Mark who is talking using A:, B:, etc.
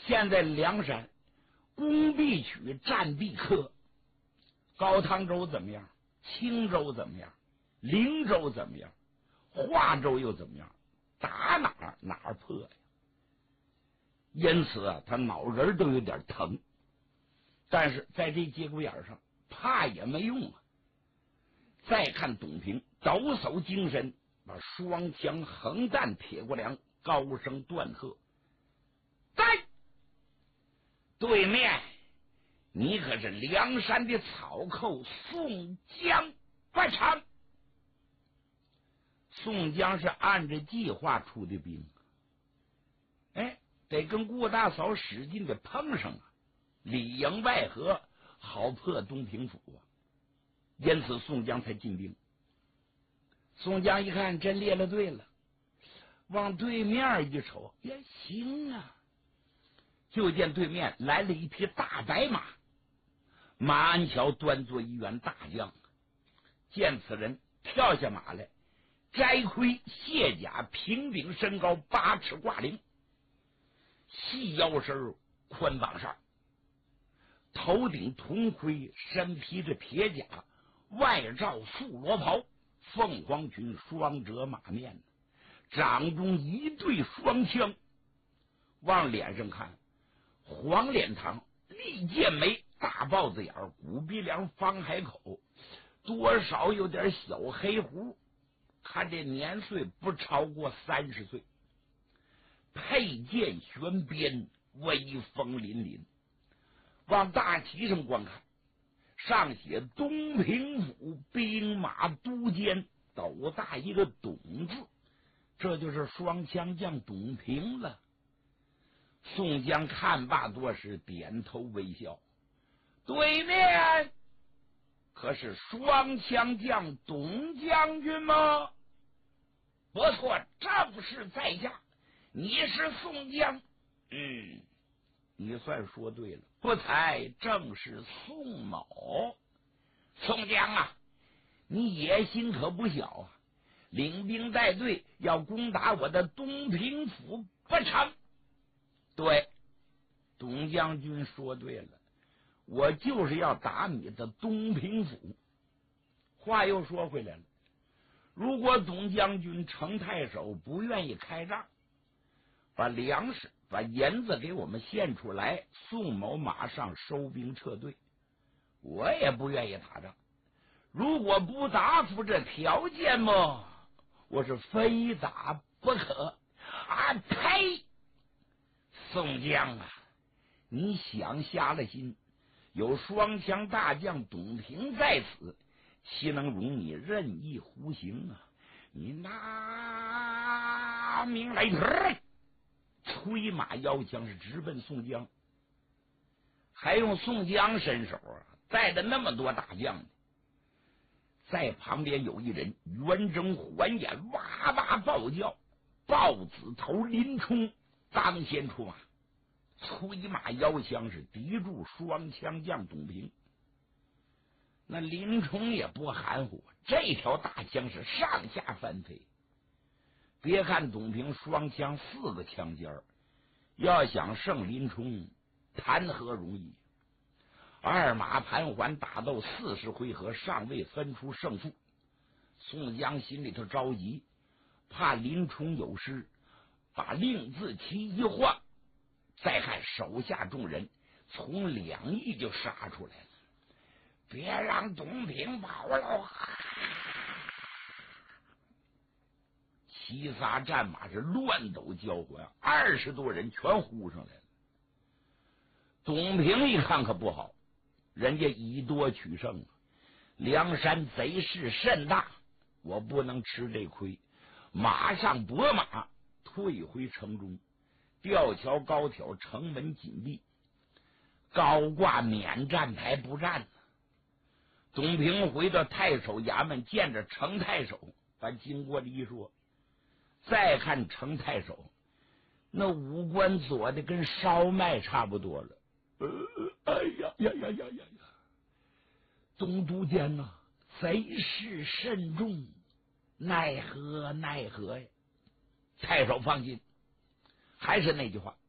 A: 现在梁山攻必取，战必克。高唐州怎么样？青州怎么样？灵州怎么样？华州又怎么样？打哪儿破呀？因此啊，他脑仁都有点疼。但是在这节骨眼上，怕也没用啊。再看董平抖擞精神，把双枪横弹铁过梁，高声断喝：“在对面，你可是梁山的草寇宋江不成？”宋江是按着计划出的兵，得跟顾大嫂使劲的碰上啊，里应外合，好破东平府啊。因此宋江才进兵。宋江一看真列了队了，往对面一瞅，也行啊，就见对面来了一匹大白马，马鞍桥端坐一员大将。见此人，跳下马来，摘盔卸甲，平顶身高8尺挂翎，细腰身宽膀扇，头顶铜盔，身披着铁甲，外罩素罗袍，凤凰裙双折马面，掌中一对双枪。往脸上看，黄脸膛，利剑眉，大豹子眼，骨鼻梁，方海口，多少有点小黑胡，看这年岁不超过30岁。佩剑悬鞭，威风凛凛。往大旗上观看，上写东平府兵马都监，斗大一个董字，这就是双枪将董平了。宋江看罢多时，点头微笑。对面可是双枪将董将军吗？不错，正是在下。你是宋江？你算说对了，不才正是宋某。宋江啊，你野心可不小啊，领兵带队要攻打我的东平府不成？对，董将军说对了，我就是要打你的东平府。话又说回来了，如果董将军程太守不愿意开仗，把粮食把银子给我们献出来，宋某马上收兵撤退，我也不愿意打仗。如果不答复这条件嘛，我是非打不可啊！呸！宋江啊，你想瞎了心，有双枪大将董平在此，岂能容你任意胡行啊？你拿命来！催马摇枪是直奔宋江，还用宋江身手啊，带着那么多大将呢。在旁边有一人圆睁环眼，哇哇暴叫，豹子头林冲当先出马，催马摇枪是敌住双枪将董平。那林冲也不含糊，这条大枪是上下翻飞。别看董平双枪4个枪尖儿，要想胜林冲，谈何容易？二马盘桓，打斗40回合，尚未分出胜负。宋江心里头着急，怕林冲有失，把令字旗一晃，再看手下众人从2翼就杀出来了。别让董平跑了！7撒战马是乱斗交环，20多人全呼上来了。董平一看可不好，人家以多取胜，梁山贼势甚大，我不能吃这亏，马上拨马退回城中。吊桥高挑，城门紧闭，高挂免战牌不战。董平回到太守衙门，见着程太守，把经过的一说。再看程太守，那五官左的跟烧麦差不多了。哎呀呀呀呀呀呀！董督监呐，贼势甚重，奈何呀！太守放心，还是那句话，